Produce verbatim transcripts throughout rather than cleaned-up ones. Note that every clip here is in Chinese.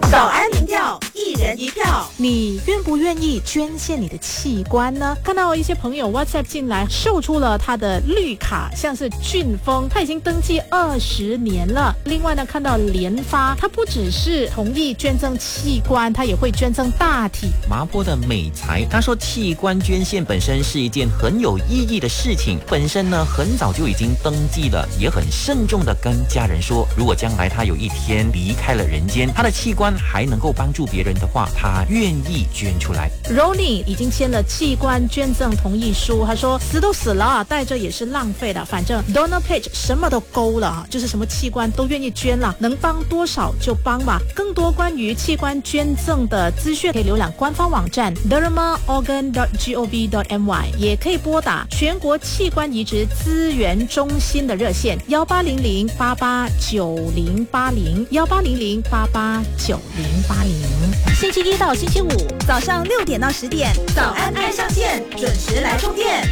早安民调，一人一票。 你愿不愿意捐献你的器官呢？看到一些朋友 WhatsApp 进来，秀出了他的绿卡，像是俊峰，他已经登记二十年了。另外呢，看到联发，他不只是同意捐赠器官，他也会捐赠大体。 麻坡的美才，他说器官捐献本身是一件很有意义的事情，本身呢很早就已经登记了，也很慎重的跟家人说，如果将来他有一天离开了人间，他的器官还能够帮助别人的话，他愿意捐出来。 Ronnie 已经签了器官捐赠同意书，他说死都死了，带着也是浪费的，反正 donor page 什么都勾了，就是什么器官都愿意捐了，能帮多少就帮吧。更多关于器官捐赠的资讯可以浏览官方网站 derma organ dot gov dot my， 也可以拨打全国器官移植资源中心的热线幺八零零八八九零八零幺八零零八八九零八零。星期一到星期五早上六点到十点，早安爱上线，准时来充电。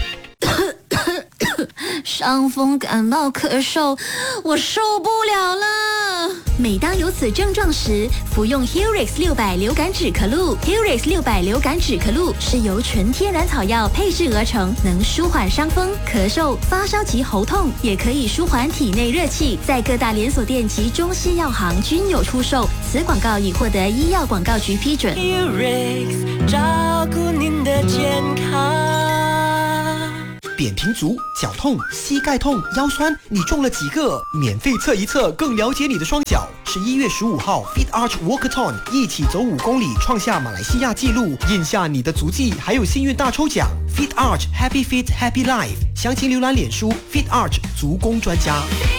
伤风感冒咳嗽，我受不了了。每当有此症状时，服用 Helix 六百流感止咳露。Helix 六百流感止咳露是由纯天然草药配制而成，能舒缓伤风、咳嗽、发烧及喉痛，也可以舒缓体内热气。在各大连锁店及中西药行均有出售。此广告已获得医药广告局批准。 Helix 照顾您的健康。 扁平足、脚痛、膝盖痛、腰酸，你中了几个？免费测一测，更了解你的双脚。十一月十五号 ，Fit Arch Walkathon 一起走五公里，创下马来西亚纪录，印下你的足迹，还有幸运大抽奖。Fit Arch Happy Fit Happy Life， 详情浏览脸书 Fit Arch 足工专家。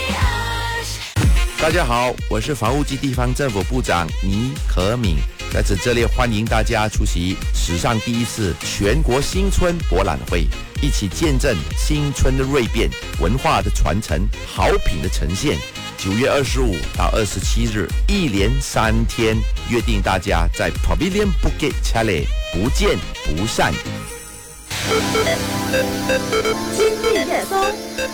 大家好，我是房屋及地方政府部长倪可敏，在此这里欢迎大家出席史上第一次全国新春博览会，一起见证新春的锐变、文化的传承、好品的呈现。九月二十五到二十七日，一连三天，约定大家在 Pavilion Bukit Chalet 不见不散。 今日热搜。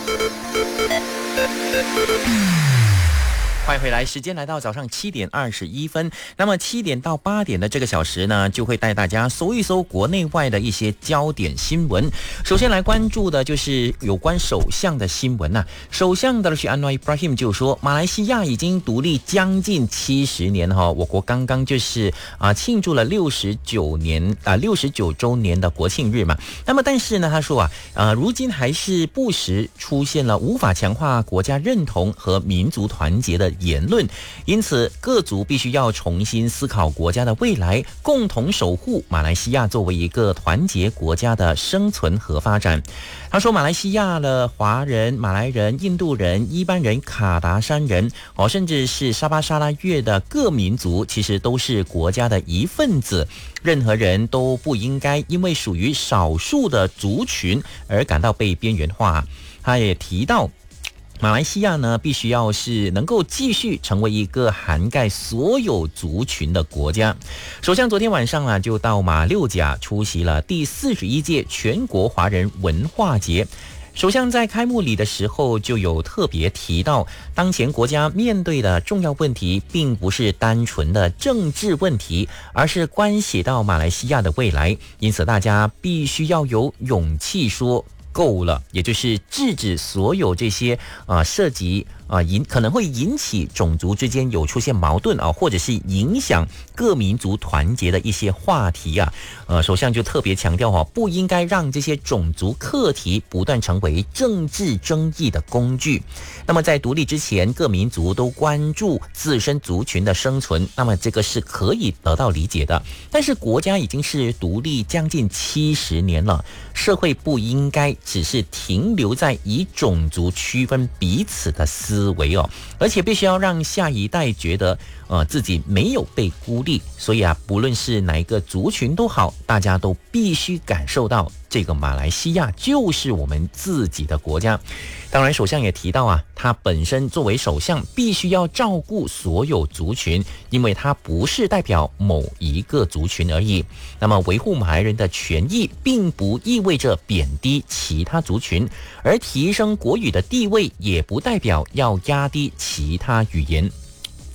欢迎回来，时间来到早上七点二十一分。那么七点到八点的这个小时呢，就会带大家搜一搜国内外的一些焦点新闻。首先来关注的就是有关首相的新闻啊。首相的安瓦伊布拉欣就说，马来西亚已经独立将近七十年哈、哦，我国刚刚就是啊庆祝了六十九年啊六十九周年的国庆日嘛。那么但是呢，他说啊，呃，如今还是不时出现了无法强化国家认同和民族团结的言论，因此各族必须要重新思考国家的未来，共同守护马来西亚作为一个团结国家的生存和发展。他说，马来西亚的华人、马来人、印度人、伊班人、卡达山人，哦，甚至是沙巴沙拉越的各民族，其实都是国家的一份子。任何人都不应该因为属于少数的族群而感到被边缘化。他也提到，马来西亚呢，必须要是能够继续成为一个涵盖所有族群的国家。首相昨天晚上啊，就到马六甲出席了第四十一届全国华人文化节。首相在开幕礼的时候就有特别提到，当前国家面对的重要问题并不是单纯的政治问题，而是关系到马来西亚的未来，因此大家必须要有勇气说够了，也就是制止所有这些啊、呃、涉及啊引可能会引起种族之间有出现矛盾啊，或者是影响各民族团结的一些话题啊。呃，首相就特别强调哈、啊，不应该让这些种族课题不断成为政治争议的工具。那么在独立之前，各民族都关注自身族群的生存，那么这个是可以得到理解的。但是国家已经是独立将近七十年了，社会不应该只是停留在以种族区分彼此的思维哦，而且必须要让下一代觉得呃自己没有被孤立。所以啊，不论是哪一个族群都好，大家都必须感受到这个马来西亚就是我们自己的国家。当然首相也提到啊，他本身作为首相必须要照顾所有族群，因为他不是代表某一个族群而已。那么维护马来人的权益并不意味着贬低其他族群，而提升国语的地位也不代表要压低其他语言。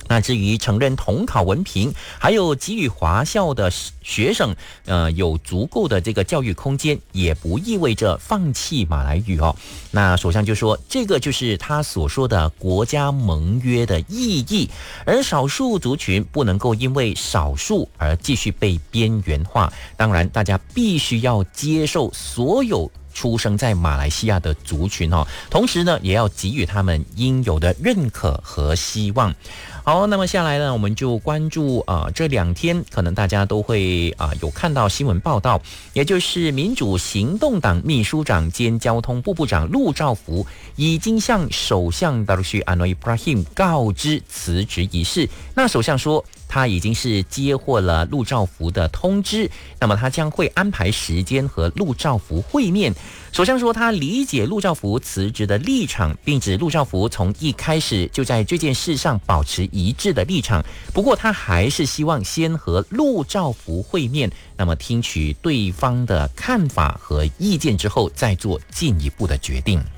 那至于承认统考文凭，还有给予华校的学生呃有足够的这个教育空间，也不意味着放弃马来语哦。那首相就说，这个就是他所说的国家盟约的意义，而少数族群不能够因为少数而继续被边缘化。当然，大家必须要接受所有出生在马来西亚的族群哦，同时呢，也要给予他们应有的认可和希望。好，那么下来呢，我们就关注啊、呃，这两天可能大家都会啊、呃、有看到新闻报道，也就是民主行动党秘书长兼交通部部长陆兆福已经向首相达鲁许安诺伊布拉辛告知辞职一事。那首相说，他已经是接获了陆兆福的通知，那么他将会安排时间和陆兆福会面。首相说，他理解陆兆福辞职的立场，并指陆兆福从一开始就在这件事上保持一致的立场。不过，他还是希望先和陆兆福会面，那么听取对方的看法和意见之后，再做进一步的决定。